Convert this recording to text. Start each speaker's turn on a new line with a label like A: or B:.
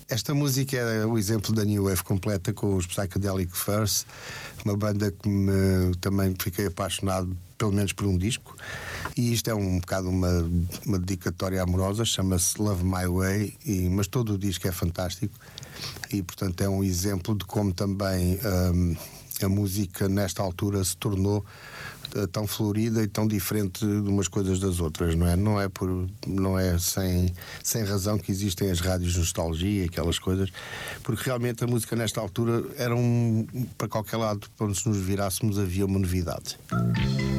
A: Esta música é o exemplo da New Wave completa, com os Psychedelic Furs, uma banda que também fiquei apaixonado, pelo menos por um disco. E isto é um bocado uma dedicatória amorosa, chama-se Love My Way, mas todo o disco é fantástico. E portanto é um exemplo de como também a música nesta altura se tornou tão florida e tão diferente de umas coisas das outras, não é? Não é sem razão que existem as rádios de nostalgia e aquelas coisas, porque realmente a música nesta altura era para qualquer lado, para onde nos virássemos, havia uma novidade.